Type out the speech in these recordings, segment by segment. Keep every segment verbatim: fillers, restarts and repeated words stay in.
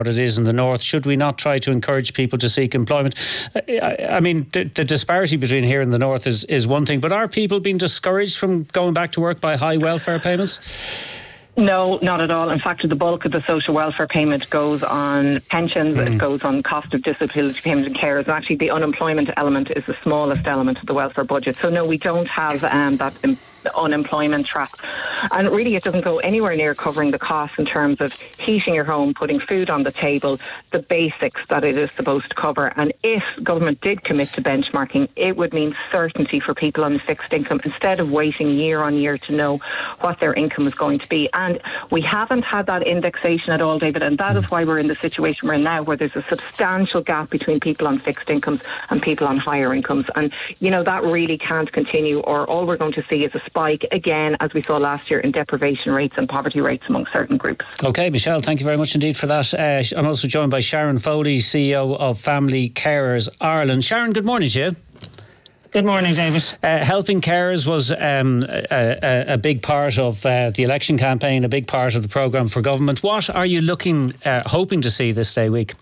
what it is in the north. Should we not try to encourage people to seek employment? I, I mean, the, the disparity between here and the north is, is one thing, but are people being discouraged from going back to work by high welfare payments? No, not at all. In fact, the bulk of the social welfare payment goes on pensions, mm. it goes on cost of disability payment and carers. And actually, the unemployment element is the smallest element of the welfare budget. So, no, we don't have um, that um, unemployment trap. And really, it doesn't go anywhere near covering the costs in terms of heating your home, putting food on the table, the basics that it is supposed to cover. And if government did commit to benchmarking, it would mean certainty for people on the fixed income instead of waiting year on year to know what their income is going to be. And we haven't had that indexation at all, David, and that is why we're in the situation we're in now, where there's a substantial gap between people on fixed incomes and people on higher incomes. And, you know, that really can't continue, or all we're going to see is a spike again, as we saw last year, in deprivation rates and poverty rates among certain groups. OK, Michelle, thank you very much indeed for that. Uh, I'm also joined by Sharon Foley, C E O of Family Carers Ireland. Sharon, good morning to you. Good morning, David. Uh, helping carers was um, a, a, a big part of uh, the election campaign, a big part of the programme for government. What are you looking, uh, hoping to see this day week?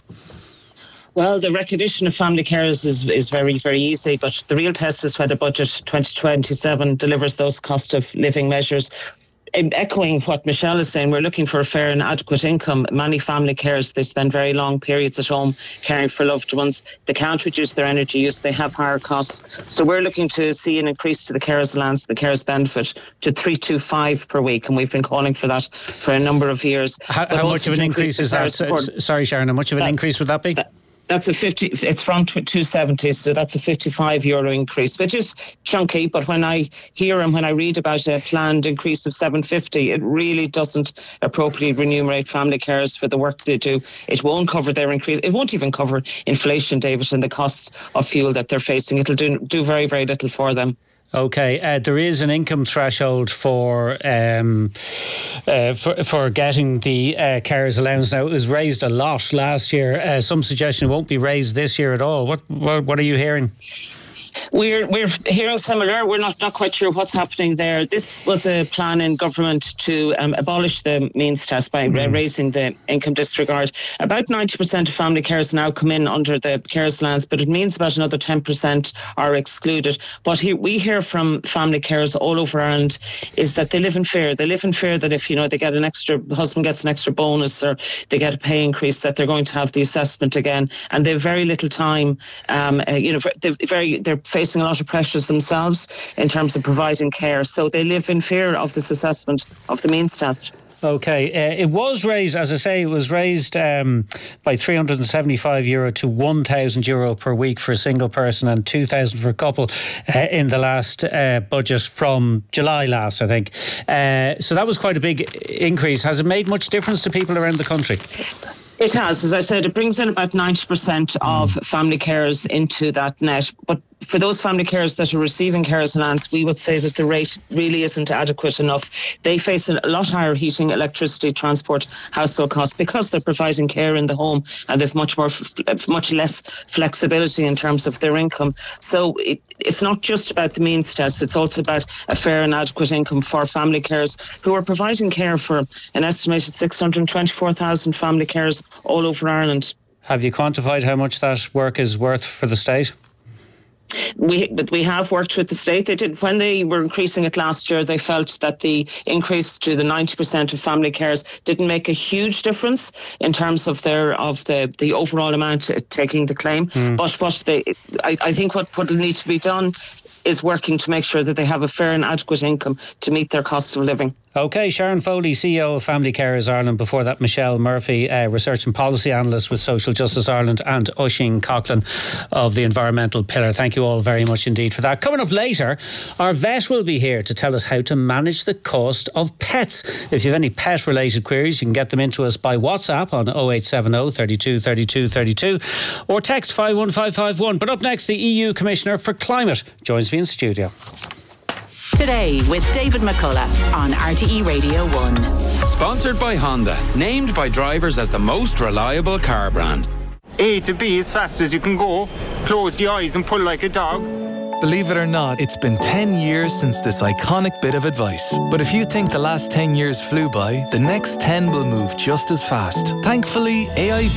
Well, the recognition of family carers is, is very, very easy, but the real test is whether Budget twenty twenty-seven delivers those cost of living measures. In echoing what Michelle is saying, we're looking for a fair and adequate income. Many family carers, they spend very long periods at home caring for loved ones. They can't reduce their energy use. They have higher costs. So we're looking to see an increase to the carers allowance, the carers benefit, to three hundred twenty-five per week. And we've been calling for that for a number of years. How, how much of an increase is that? Support. Sorry, Sharon, how much of an that, increase would that be? That, That's a fifty. It's from two hundred seventy, so that's a fifty-five euro increase, which is chunky. But when I hear and when I read about a planned increase of seven hundred fifty, it really doesn't appropriately remunerate family carers for the work they do. It won't cover their increase. It won't even cover inflation, David, and the costs of fuel that they're facing. It'll do do very, very little for them. OK, uh, there is an income threshold for um, uh, for, for getting the uh, carers allowance. Now, it was raised a lot last year. Uh, some suggestion it won't be raised this year at all. What what, what are you hearing? We're we're hearing similar. We're not, not quite sure what's happening there. This was a plan in government to um, abolish the means test by mm. raising the income disregard. About ninety percent of family carers now come in under the carers allowance, but it means about another ten percent are excluded. What he, we hear from family carers all over Ireland is that they live in fear. They live in fear that if, you know, they get an extra, husband gets an extra bonus or they get a pay increase, that they're going to have the assessment again. And they have very little time, um, uh, you know, they're very, they're facing a lot of pressures themselves in terms of providing care. So they live in fear of this assessment of the means test. OK, uh, it was raised, as I say, it was raised um, by three hundred seventy-five euro to one thousand euro per week for a single person and two thousand for a couple uh, in the last uh, budget from July last, I think. Uh, so that was quite a big increase. Has it made much difference to people around the country? It has. As I said, it brings in about ninety percent of mm. family carers into that net. But for those family carers that are receiving carers allowance, we would say that the rate really isn't adequate enough. They face a lot higher heating, electricity, transport, household costs because they're providing care in the home and they've much more, much less flexibility in terms of their income. So it, it's not just about the means test. It's also about a fair and adequate income for family carers who are providing care for an estimated six hundred twenty-four thousand family carers all over Ireland. Have you quantified how much that work is worth for the state? We, but we have worked with the state. They did, when they were increasing it last year, they felt that the increase to the ninety percent of family carers didn't make a huge difference in terms of their of the, the overall amount taking the claim. Mm. But what they, I, I think what what will need to be done is working to make sure that they have a fair and adequate income to meet their cost of living. OK, Sharon Foley, C E O of Family Carers Ireland. Before that, Michelle Murphy, uh, Research and Policy Analyst with Social Justice Ireland, and Oisín Coughlin of the Environmental Pillar. Thank you all very much indeed for that. Coming up later, our vet will be here to tell us how to manage the cost of pets. If you have any pet related queries, you can get them into us by WhatsApp on oh eight seven oh, thirty-two, thirty-two, thirty-two or text five one five five one. But up next, the E U Commissioner for Climate joins me in studio. Today with David McCullough on R T E Radio one. Sponsored by Honda, named by drivers as the most reliable car brand. A to B as fast as you can go. Close the eyes and pull like a dog. Believe it or not, it's been ten years since this iconic bit of advice. But if you think the last ten years flew by, the next ten will move just as fast. Thankfully, A I B